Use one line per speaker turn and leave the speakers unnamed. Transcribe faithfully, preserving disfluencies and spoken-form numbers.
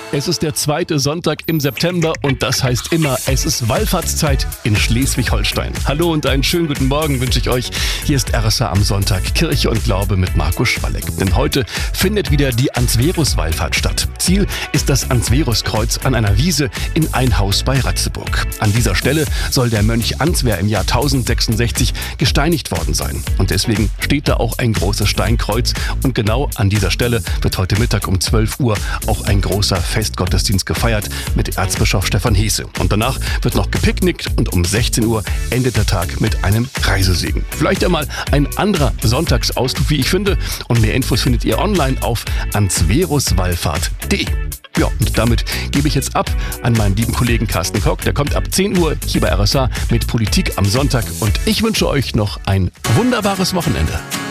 Es ist der zweite Sonntag im September und das heißt immer, es ist Wallfahrtszeit in Schleswig-Holstein. Hallo und einen schönen guten Morgen wünsche ich euch. Hier ist R S A am Sonntag, Kirche und Glaube mit Markus Schwalleck. Denn heute findet wieder die Ansverus-Wallfahrt statt. Ziel ist das Ansverus-Kreuz an einer Wiese in Einhaus bei Ratzeburg. An dieser Stelle soll der Mönch Ansver im Jahr tausendsechsundsechzig gesteinigt worden sein. Und deswegen steht da auch ein großes Steinkreuz. Und genau an dieser Stelle wird heute Mittag um zwölf Uhr auch ein großer Festgottesdienst gefeiert mit Erzbischof Stefan Hesse. Und danach wird noch gepicknickt und um sechzehn Uhr endet der Tag mit einem Reisesegen. Vielleicht einmal ein anderer Sonntagsausflug, wie ich finde. Und mehr Infos findet ihr online auf ansveruswallfahrt punkt de. Ja, und damit gebe ich jetzt ab an meinen lieben Kollegen Carsten Kock. Der kommt ab zehn Uhr hier bei R S A mit Politik am Sonntag. Und ich wünsche euch noch ein wunderbares Wochenende.